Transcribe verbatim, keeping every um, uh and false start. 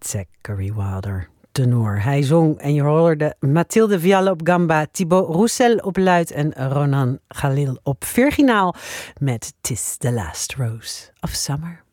Zachary Wilder tenor. Hij zong en je hoorde Mathilde Vial op gamba, Thibaut Roussel op luid en Ronan Khalil op virginaal met 'Tis the Last Rose of Summer.